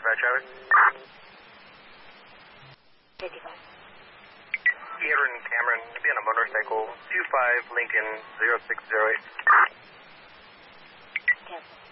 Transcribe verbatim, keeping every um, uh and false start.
dispatch, Travis. fifty-five. Adrian Cameron, be on a motorcycle, two five Lincoln zero six zero eight. Cancel.